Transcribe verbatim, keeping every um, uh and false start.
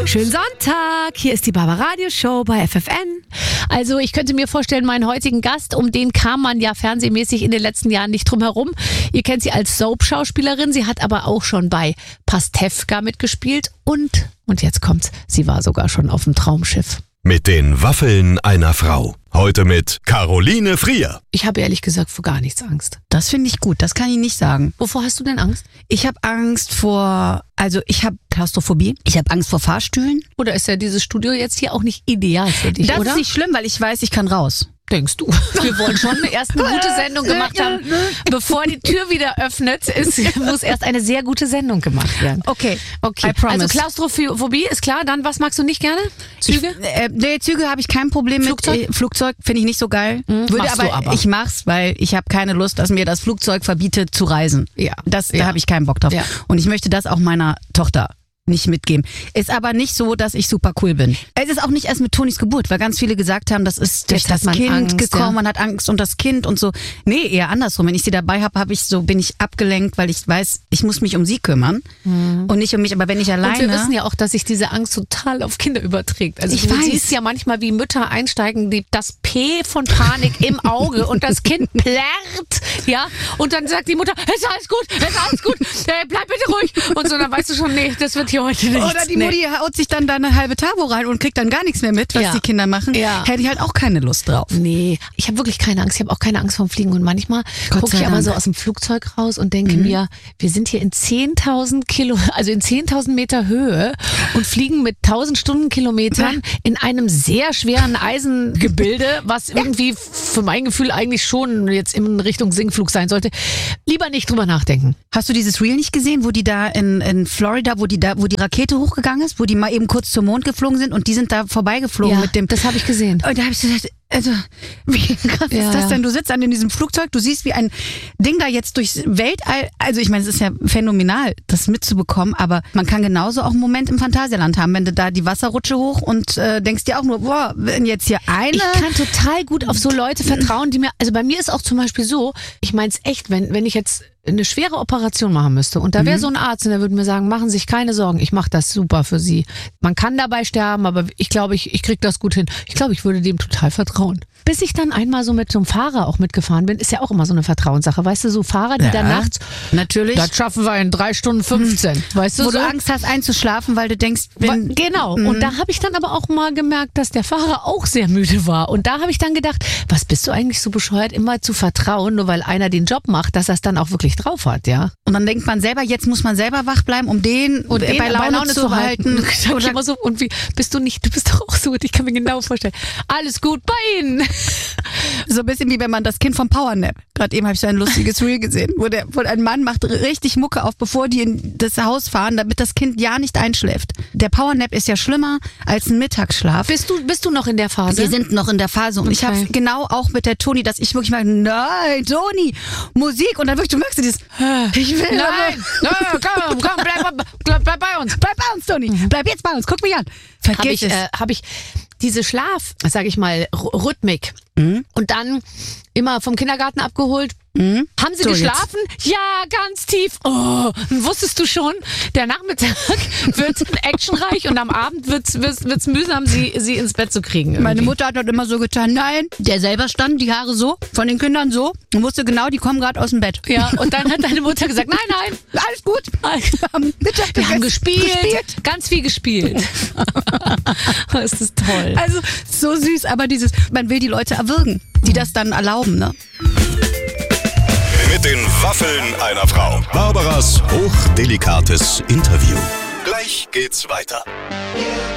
Schönen Sonntag, hier ist die Barbara Radio Show bei F F N. Also ich könnte mir vorstellen, meinen heutigen Gast, um den kam man ja fernsehmäßig in den letzten Jahren nicht drum herum. Ihr kennt sie als Soap-Schauspielerin, sie hat aber auch schon bei Pastewka mitgespielt und, und jetzt kommt's, sie war sogar schon auf dem Traumschiff. Mit den Waffeln einer Frau. Heute mit Caroline Frier. Ich habe ehrlich gesagt vor gar nichts Angst. Das finde ich gut, das kann ich nicht sagen. Wovor hast du denn Angst? Ich habe Angst vor, also ich habe Klaustrophobie, ich habe Angst vor Fahrstühlen. Oder ist ja dieses Studio jetzt hier auch nicht ideal für dich, das oder? Das ist nicht schlimm, weil ich weiß, ich kann raus. Denkst du? Wir wollen schon erst eine gute Sendung gemacht haben. Bevor die Tür wieder öffnet, ist, muss erst eine sehr gute Sendung gemacht werden. Okay, okay. I promise. Also Klaustrophobie ist klar. Dann, was magst du nicht gerne? Züge? Ich, äh, nee, Züge habe ich kein Problem Flugzeug? mit. Äh, Flugzeug finde ich nicht so geil. Mhm, Würde aber, aber ich mach's, weil ich habe keine Lust, dass mir das Flugzeug verbietet zu reisen. Ja. Das, ja. Da habe ich keinen Bock drauf. Ja. Und ich möchte das auch meiner Tochter nicht mitgeben. Ist aber nicht so, dass ich super cool bin. Es ist auch nicht erst mit Tonis Geburt, weil ganz viele gesagt haben, das ist durch das Kind Angst, gekommen, ja. man hat Angst und das Kind und so. Nee, eher andersrum. Wenn ich sie dabei habe, habe ich so, bin ich abgelenkt, weil ich weiß, ich muss mich um sie kümmern mhm. und nicht um mich. Aber wenn ich alleine... Und wir wissen ja auch, dass sich diese Angst total auf Kinder überträgt. Also ich du weiß. siehst ja manchmal, wie Mütter einsteigen, die, das P von Panik im Auge und das Kind plärrt, ja, und dann sagt die Mutter, es ist alles gut, es ist alles gut, hey, bleib bitte ruhig. Und so, dann weißt du schon, nee, das wird hier heute nicht. Oder die Mutti haut sich dann da eine halbe Tabo rein und kriegt dann gar nichts mehr mit, was ja. die Kinder machen. Ja. Hätte ich halt auch keine Lust drauf. Nee, ich habe wirklich keine Angst. Ich habe auch keine Angst vorm Fliegen. Und manchmal gucke ich aber so aus dem Flugzeug raus und denke mhm. mir, wir sind hier in zehntausend Kilo, also in zehntausend Meter Höhe und fliegen mit tausend Stundenkilometern ja. in einem sehr schweren Eisengebilde, was irgendwie für mein Gefühl eigentlich schon jetzt in Richtung Sinkflug sein sollte. Lieber nicht drüber nachdenken. Hast du dieses Reel nicht gesehen, wo die da in, in Florida, wo die da, wo die Rakete hochgegangen ist, wo die mal eben kurz zum Mond geflogen sind und die sind da vorbeigeflogen ja, mit dem. Das habe ich gesehen. Und da habe ich gesagt, also wie krass ja, ist das ja. denn? Du sitzt dann in diesem Flugzeug, du siehst, wie ein Ding da jetzt durchs Weltall, also ich meine, es ist ja phänomenal, das mitzubekommen, aber man kann genauso auch einen Moment im Phantasialand haben, wenn du da die Wasserrutsche hoch und äh, denkst dir auch nur, boah, wenn jetzt hier eine... Ich kann total gut auf so Leute vertrauen, die mir, also bei mir ist auch zum Beispiel so, ich meine es echt, wenn, wenn ich jetzt eine schwere Operation machen müsste und da wäre mhm. so ein Arzt und der würde mir sagen, machen Sie sich keine Sorgen, ich mache das super für Sie. Man kann dabei sterben, aber ich glaube, ich, ich kriege das gut hin. Ich glaube, ich würde dem total vertrauen. Bis ich dann einmal so mit so einem Fahrer auch mitgefahren bin, ist ja auch immer so eine Vertrauenssache. Weißt du, so Fahrer, die ja, dann nachts, natürlich, das schaffen wir in drei Stunden fünfzehn. Mhm. Weißt du, wo so? du Angst hast einzuschlafen, weil du denkst, wenn... Genau, mhm. und da habe ich dann aber auch mal gemerkt, dass der Fahrer auch sehr müde war. Und da habe ich dann gedacht, was bist du eigentlich so bescheuert, immer zu vertrauen, nur weil einer den Job macht, dass er es dann auch wirklich drauf hat, ja? Und dann denkt man selber, jetzt muss man selber wach bleiben, um den, und den bei Laune, bei Laune zu halten. halten. Oder immer so, und wie bist du nicht, du bist doch auch so gut, ich kann mir genau vorstellen. Alles gut bei Ihnen. So ein bisschen wie wenn man das Kind vom Powernap. Gerade eben habe ich so ein lustiges Reel gesehen, wo, der, wo ein Mann macht richtig Mucke auf, bevor die in das Haus fahren, damit das Kind ja nicht einschläft. Der Powernap ist ja schlimmer als ein Mittagsschlaf. Bist du, bist du noch in der Phase? Wir sind noch in der Phase. Und okay. ich habe genau auch mit der Toni, dass ich wirklich mal, nein, Toni, Musik. Und dann wirklich, du merkst du dieses, ich will nein, nein, komm, komm, bleib, bleib, bleib bei uns. Bleib bei uns, Toni. Mhm. Bleib jetzt bei uns, guck mich an. Vergiss hab ich, es. Äh, habe ich diese Schlaf, sag ich mal, R- Rhythmik mhm. und dann immer vom Kindergarten abgeholt. Mhm. Haben Sie so geschlafen? Jetzt. Ja, ganz tief. Oh, wusstest du schon, der Nachmittag wird actionreich und am Abend wird's, wird's, wird's mühsam, sie, sie ins Bett zu kriegen. Irgendwie. Meine Mutter hat dort immer so getan, nein, der selber stand, die Haare so, von den Kindern so und wusste genau, die kommen gerade aus dem Bett. Ja, und dann hat deine Mutter gesagt, nein, nein, alles gut. Wir haben, Wir haben gespielt, gespielt, ganz viel gespielt. Das ist toll. Also so süß, aber dieses, man will die Leute erwürgen, die das dann erlauben, ne? Mit den Waffeln einer Frau. Barbaras hochdelikates Interview. Gleich geht's weiter.